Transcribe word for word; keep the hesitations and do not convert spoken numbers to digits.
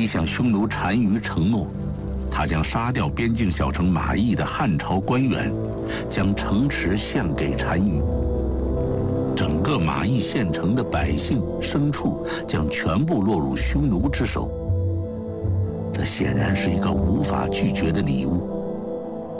已向匈奴单于承诺，他将杀掉边境小城马邑的汉朝官员，将城池献给单于。整个马邑县城的百姓牲畜将全部落入匈奴之手。这显然是一个无法拒绝的礼物。